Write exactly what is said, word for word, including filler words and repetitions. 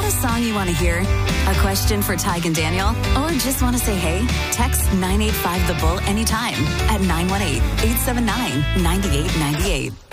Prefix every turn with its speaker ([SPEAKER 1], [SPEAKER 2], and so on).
[SPEAKER 1] a song you want to hear? A question for Tig and Daniel? Or just want to say hey? Text nine eight five The Bull anytime at nine one eight, eight seven nine, nine eight nine eight.